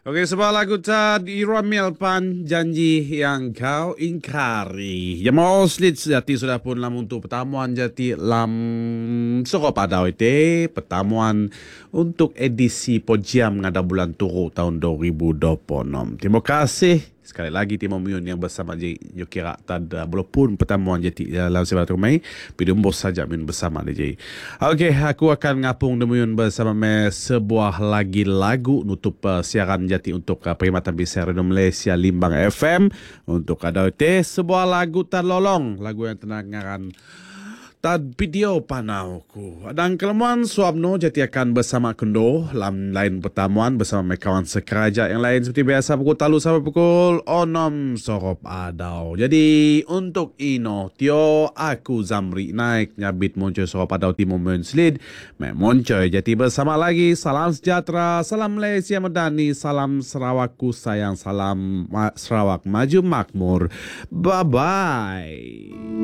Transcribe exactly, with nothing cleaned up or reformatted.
Okey, sebuah lagu tad Iramil Pan, janji yang kau ingkari. Yang mau slit sejati sudah pun lam untuk pertemuan jati lam soko padau ite pertemuan untuk edisi Pojam ngada bulan turu tahun dua ribu dua puluh enam. Terima kasih sekali lagi Timur Muyun yang bersama je yo kira tad walaupun pertemuan jati dalam sebat rumai video bos saja min bersama je. Okey, aku akan ngapung Muyun bersama me sebuah lagi lagu nutup uh, siaran jati untuk uh, perkhidmatan bisar Radio Malaysia Limbang F M untuk ada te sebuah lagu tad lolong, lagu yang tenang ngaran tad video panauku. Dan kelemuan suamno jati akan bersama Kendo dalam lain pertemuan bersama kawan sekeraja yang lain seperti biasa pukul talu sampai pukul onom sorop adau. Jadi untuk ino tio aku Zamri naik nyabit moncoy sorop adau Timur Muyun Slid me moncoy jati bersama lagi. Salam sejahtera, salam Malaysia Medani, salam Sarawakku sayang, salam Ma- Sarawak maju makmur. Bye bye.